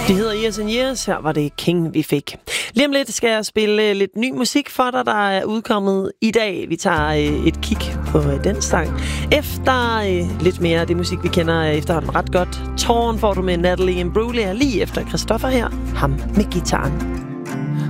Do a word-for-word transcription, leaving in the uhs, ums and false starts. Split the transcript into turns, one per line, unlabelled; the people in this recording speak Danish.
Det hedder Years and Years. Her var det King, vi fik. Lige om lidt skal jeg spille lidt ny musik for dig, der er udkommet i dag. Vi tager et kig på den sang. Efter lidt mere af det musik, vi kender efterhånden ret godt. Tårn får du med Natalie Imbruglia lige efter Christoffer her. Ham med gitaren.